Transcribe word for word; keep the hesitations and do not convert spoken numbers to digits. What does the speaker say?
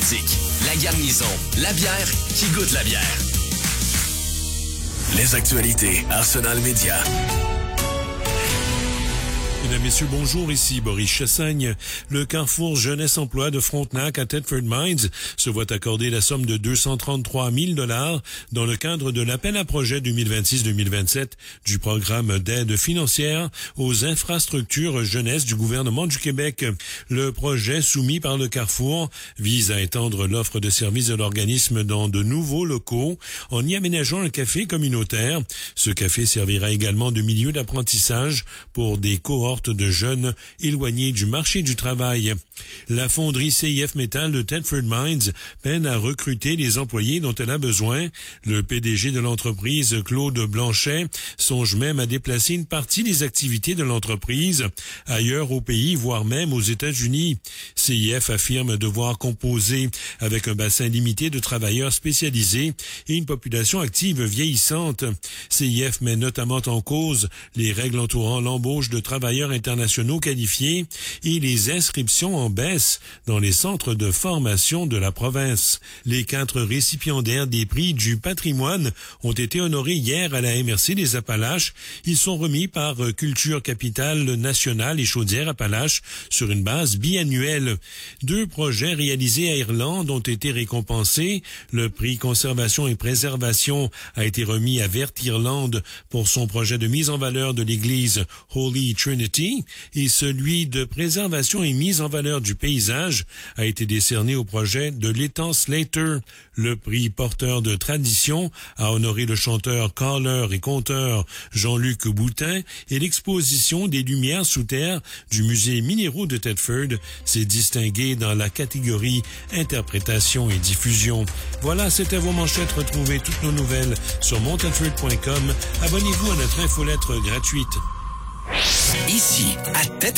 authentique. La Garnison, la bière qui goûte la bière. Les actualités Arsenal Média. Mesdames, Messieurs, bonjour, ici Boris Chassagne. Le Carrefour Jeunesse Emploi de Frontenac à Thetford Mines se voit accorder la somme de deux cent trente-trois mille dollars dans le cadre de l'appel à projet deux mille vingt-six deux mille vingt-sept du programme d'aide financière aux infrastructures jeunesse du gouvernement du Québec. Le projet soumis par le Carrefour vise à étendre l'offre de services de l'organisme dans de nouveaux locaux en y aménageant un café communautaire. Ce café servira également de milieu d'apprentissage pour des cohortes de jeunes éloignés du marché du travail. La fonderie C I F Metal de Thetford Mines peine à recruter les employés dont elle a besoin. Le P D G de l'entreprise, Claude Blanchet, songe même à déplacer une partie des activités de l'entreprise ailleurs au pays, voire même aux États-Unis. C I F affirme devoir composer avec un bassin limité de travailleurs spécialisés et une population active vieillissante. C I F met notamment en cause les règles entourant l'embauche de travailleurs internationaux qualifiés et les inscriptions en baisse dans les centres de formation de la province. Les quatre récipiendaires des prix du patrimoine ont été honorés hier à la M R C des Appalaches. Ils sont remis par Culture Capitale Nationale et Chaudière-Appalaches sur une base biannuelle. Deux projets réalisés à Irlande ont été récompensés. Le prix Conservation et Préservation a été remis à Vert Irlande pour son projet de mise en valeur de l'église Holy Trinity, et celui de préservation et mise en valeur du paysage a été décerné au projet de l'étang Slater. Le prix porteur de tradition a honoré le chanteur, carleur et conteur Jean-Luc Boutin, et l'exposition des Lumières sous terre du musée Minéraux de Thetford s'est distinguée dans la catégorie interprétation et diffusion. Voilà, c'était vos manchettes. Retrouvez toutes nos nouvelles sur mon thetford point com. Abonnez-vous à notre infolettre gratuite. Ici, à Thetford.